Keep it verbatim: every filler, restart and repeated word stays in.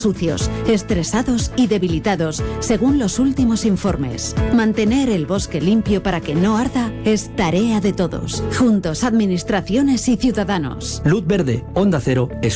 sucios, estresados y debilitados, según los últimos informes. Mantener el bosque limpio para que no arda es tarea de todos. Juntos, administraciones y ciudadanos. Luz Verde, Onda Cero,